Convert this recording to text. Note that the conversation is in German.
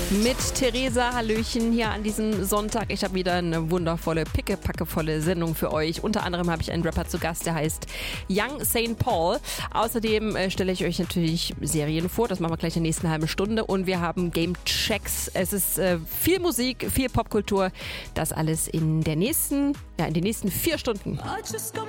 Mit Theresa, hallöchen, hier an diesem Sonntag. Ich habe wieder eine wundervolle, pickepackevolle Sendung für euch. Unter anderem habe ich einen Rapper zu Gast, der heißt Young St. Paul. Außerdem stelle ich euch natürlich Serien vor, das machen wir gleich in der nächsten halben Stunde. Und wir haben Game Checks. Es ist viel Musik, viel Popkultur. Das alles in den nächsten 4 Stunden.